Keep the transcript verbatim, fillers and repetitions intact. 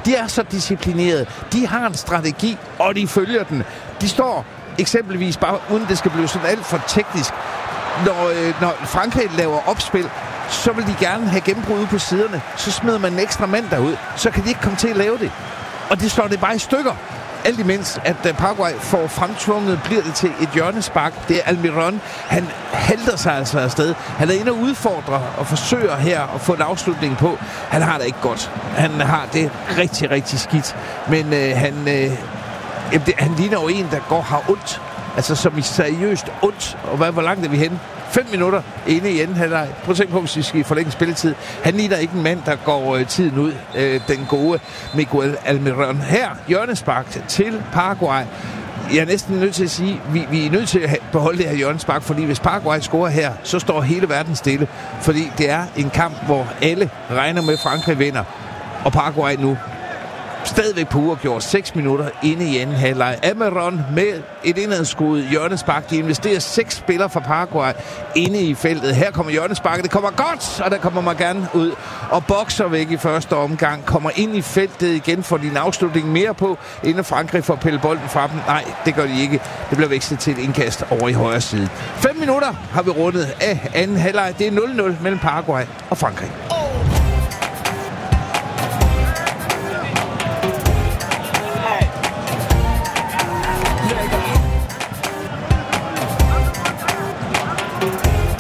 De er så disciplinerede. De har en strategi, og de følger den. De står eksempelvis, bare uden det skal blive sådan alt for teknisk, når, øh, når Frankrig laver opspil, så vil de gerne have gennembrud ude på siderne. Så smider man en ekstra mand derud. Så kan de ikke komme til at lave det. Og det slår det bare i stykker. Alt imens, at Paraguay får fremtvunget, bliver det til et hjørnespark. Det er Almiron. Han halter sig altså afsted. Han er inde og udfordrer og forsøger her at få en afslutning på. Han har det ikke godt. Han har det rigtig, rigtig skidt. Men øh, han, øh, det, han ligner jo en, der går har ondt. Altså som i seriøst ondt. Og hvad, hvor langt er vi henne? Fem minutter inde i anden halvleg. Prøv at tænke på, hvis vi skal forlænge spilletid. Han ligner ikke en mand, der går øh, tiden ud. Øh, den gode Miguel Almiron. Her, hjørnespark til Paraguay. Jeg er næsten nødt til at sige, vi, vi er nødt til at beholde det her hjørnespark, fordi hvis Paraguay scorer her, så står hele verden stille. Fordi det er en kamp, hvor alle regner med, at Frankrig vinder. Og Paraguay nu stadigvæk på uafgjort. seks minutter inde i anden halvleg. Almiron med et indadskudt hjørnespark. De investerer seks spillere fra Paraguay inde i feltet. Her kommer hjørnesparket. Det kommer godt, og der kommer man gerne ud og bokser væk i første omgang. Kommer ind i feltet igen, for din afslutning mere på, inden Frankrig får pillet bolden fra dem. Nej, det gør de ikke. Det bliver vekslet til et indkast over i højre side. Fem minutter har vi rundet af anden halvleg. Det er nul nul mellem Paraguay og Frankrig.